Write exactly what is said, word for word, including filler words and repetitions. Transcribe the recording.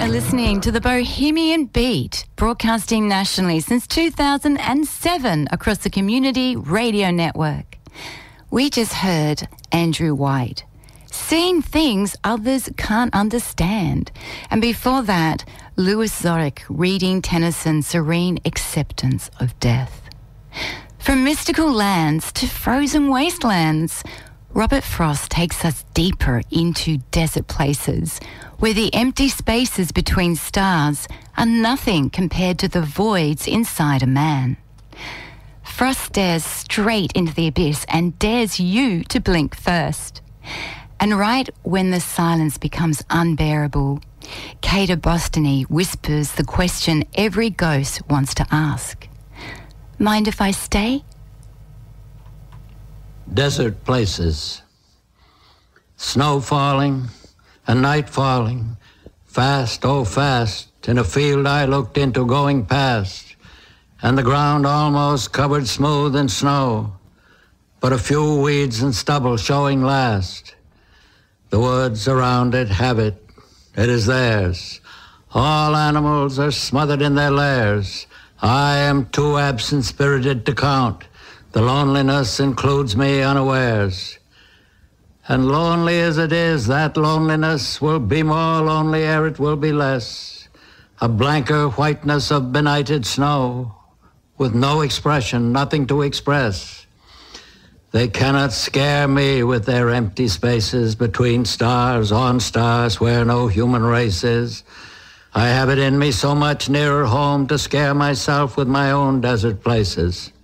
are listening to the Bohemian Beat, broadcasting nationally since two thousand seven across the Community Radio Network. We just heard Andrew White, Seeing Things Others Can't Understand. And before that, Louis Zorich reading Tennyson's Serene Acceptance of Death. From mystical lands to frozen wastelands, Robert Frost takes us deeper into desert places where the empty spaces between stars are nothing compared to the voids inside a man. Frost stares straight into the abyss and dares you to blink first. And right when the silence becomes unbearable, Kata Bostony whispers the question every ghost wants to ask. Mind if I stay? Desert places. Snow falling, and night falling, fast, oh fast, in a field I looked into going past, and the ground almost covered smooth in snow, but a few weeds and stubble showing last. The woods around it have it, it is theirs. All animals are smothered in their lairs. I am too absent-spirited to count. The loneliness includes me unawares. And lonely as it is, that loneliness will be more lonely ere it will be less. A blanker whiteness of benighted snow, with no expression, nothing to express. They cannot scare me with their empty spaces between stars, on stars, where no human race is. I have it in me so much nearer home to scare myself with my own desert places.